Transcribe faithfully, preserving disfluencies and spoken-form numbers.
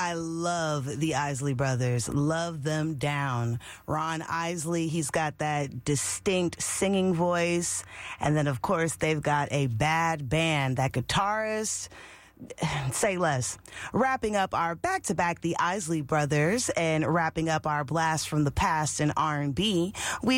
I love the Isley Brothers. Love them down. Ron Isley, he's got that distinct singing voice. And then, of course, they've got a bad band. That guitarist, say less. Wrapping up our back-to-back, the Isley Brothers, and wrapping up our blast from the past in R and B, we